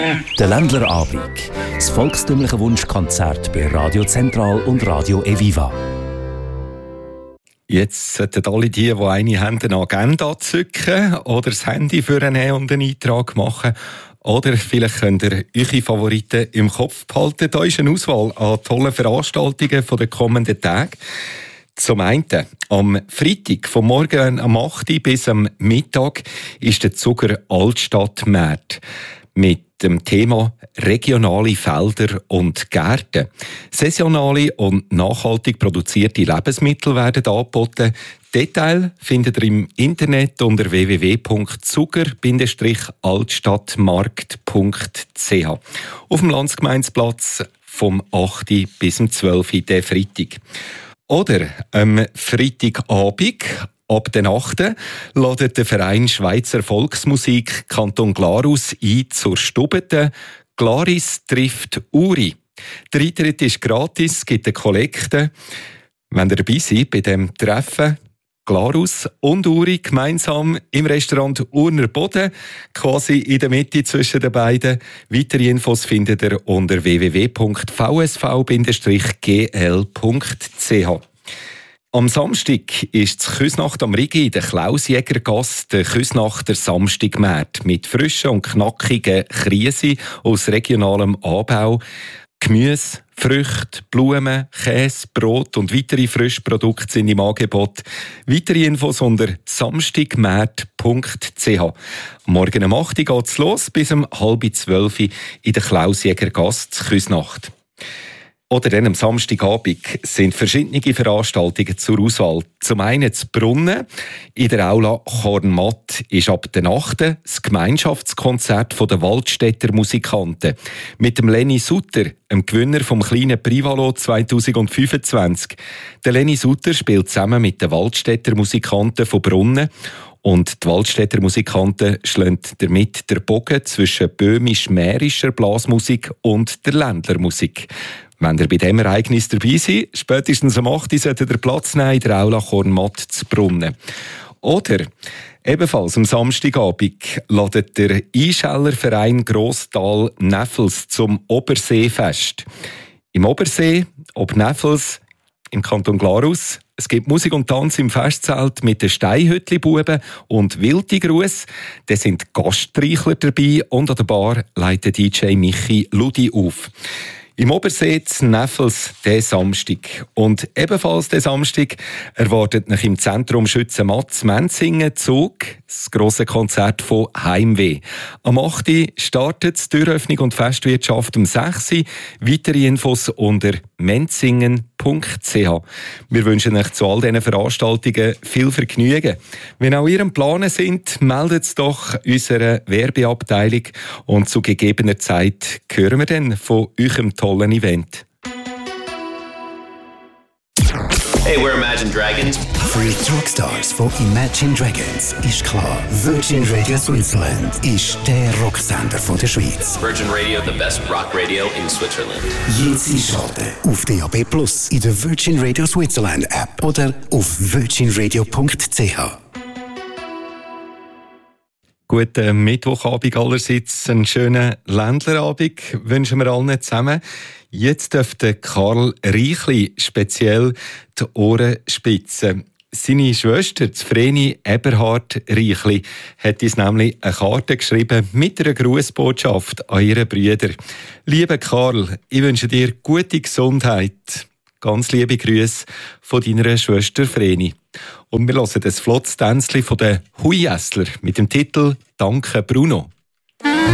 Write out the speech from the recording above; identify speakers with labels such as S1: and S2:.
S1: Der Ländlerabend. Das volkstümliche Wunschkonzert bei Radio Zentral und Radio Eviva.
S2: Jetzt sollten alle die eine haben, eine Agenda zücken oder das Handy für einen und einen Eintrag machen. Oder vielleicht könnt ihr eure Favoriten im Kopf behalten. Da ist eine Auswahl an tollen Veranstaltungen der kommenden Tage. Zum einen, am Freitag, vom Morgen am 8 Uhr bis am Mittag, ist der Zuger Altstadtmarkt mit dem Thema regionale Felder und Gärten. Saisonale und nachhaltig produzierte Lebensmittel werden angeboten. Detail findet ihr im Internet unter www.zuger-altstadtmarkt.ch. Auf dem Landsgemeinsplatz vom 8. bis zum 12. der Freitag. Oder am Freitagabend ab den 8. ladet der Verein Schweizer Volksmusik Kanton Glarus ein zur Stubete «Glaris trifft Uri». Der Eintritt ist gratis, es gibt eine Kollekte. Wenn ihr dabei seid bei dem Treffen Glarus und Uri gemeinsam im Restaurant Urner Boden, quasi in der Mitte zwischen den beiden. Weitere Infos findet ihr unter www.vsv-gl.ch. Am Samstag ist die Küsnacht am Rigi in der Klausjägergasse der Küsnachter Samstagmarkt mit frischen und knackigen Kriesi aus regionalem Anbau, Gemüse, Früchte, Blumen, Käse, Brot und weitere Frischprodukte sind im Angebot. Weitere Infos unter samstagmarkt.ch. Morgen um 8 Uhr geht es los, bis um 11:30 in der Klausjägergasse zur Küsnacht. Oder dann am Samstagabend sind verschiedene Veranstaltungen zur Auswahl. Zum einen zu Brunnen. In der Aula Kornmatt ist ab der 8. das Gemeinschaftskonzert der Waldstädter Musikanten. Mit dem Lenny Sutter, dem Gewinner vom kleinen Privalo 2025. Der Lenny Sutter spielt zusammen mit den Waldstädter Musikanten von Brunnen. Und die Waldstädter Musikanten schlagen damit den Bogen zwischen böhmisch-mährischer Blasmusik und der Ländlermusik. Wenn ihr bei diesem Ereignis dabei seid, spätestens am 8. solltet ihr Platz nehmen in der Aula Kornmatt zu Brunnen. Oder ebenfalls am Samstagabend ladet der Einschellerverein Grosstal Neffels zum Oberseefest. Im Obersee, ob Neffels, im Kanton Glarus. Es gibt Musik und Tanz im Festzelt mit den Steinhütli-Buben und Wildi-Gruß. Da sind Gastreichler dabei und an der Bar leitet DJ Michi Ludi auf. Im Obersee zu Neffels diesen Samstag. Und ebenfalls diesen Samstag erwartet nach im Zentrum Schützenmatt Menzingen Zug das grosse Konzert von Heimweh. Am 8. startet die Türöffnung und Festwirtschaft um 6 Uhr. Weitere Infos unter menzingen.ch. Wir wünschen euch zu all diesen Veranstaltungen viel Vergnügen. Wenn auch ihr am Planen sind, meldet es doch unserer Werbeabteilung und zu gegebener Zeit hören wir dann von eurem tollen Event.
S3: Hey, we're Imagine Dragons.
S1: Für die Rockstars von Imagine Dragons ist klar, Virgin Radio Switzerland ist der Rocksender von der Schweiz.
S3: Virgin Radio, the best rock radio in Switzerland.
S1: Jetzt einschalten auf DAB+, in der Virgin Radio Switzerland App oder auf virginradio.ch.
S2: Guten Mittwochabend allerseits, einen schönen Ländlerabend wünschen wir allen zusammen. Jetzt dürfte Karl Reichli speziell die Ohren spitzen. Seine Schwester, Vreni Eberhard Reichli, hat uns nämlich eine Karte geschrieben mit einer Grußbotschaft an ihre Brüder. Lieber Karl, ich wünsche dir gute Gesundheit. Ganz liebe Grüße von deiner Schwester Vreni. Und wir hören das flottes Tänzchen von den Huijässler mit dem Titel «Danke Bruno».